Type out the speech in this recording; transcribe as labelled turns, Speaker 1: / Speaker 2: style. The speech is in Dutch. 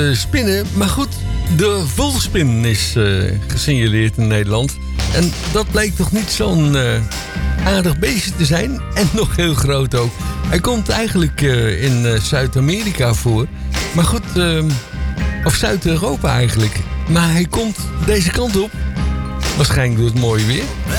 Speaker 1: spinnen. Maar goed, de volspin is gesignaleerd in Nederland. En dat blijkt toch niet zo'n aardig beestje te zijn. En nog heel groot ook. Hij komt eigenlijk in Zuid-Amerika voor. Maar goed, of Zuid-Europa eigenlijk. Maar hij komt deze kant op. Waarschijnlijk door het mooie weer.